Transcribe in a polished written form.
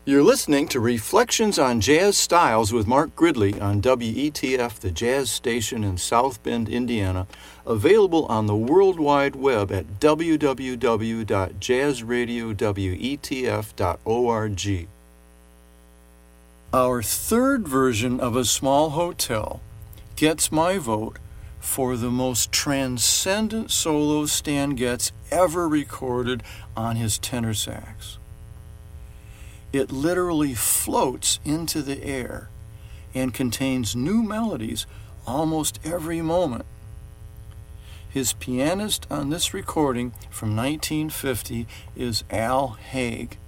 You're listening to Reflections on Jazz Styles with Mark Gridley on WETF, the jazz station in South Bend, Indiana, available on the World Wide Web at www.jazzradiowetf.org. Our third version of A Small Hotel gets my vote for the most transcendent solo Stan Getz ever recorded on his tenor sax. It literally floats into the air and contains new melodies almost every moment. His pianist on this recording from 1950 is Al Haig.